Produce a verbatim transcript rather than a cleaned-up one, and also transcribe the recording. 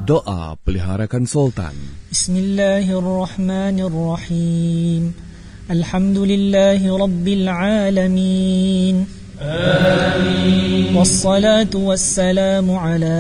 Doa Pelihara Konsultan. Bismillahirrahmanirrahim. Alhamdulillahi Rabbil Alamin. Amin. Wassalatu wassalamu ala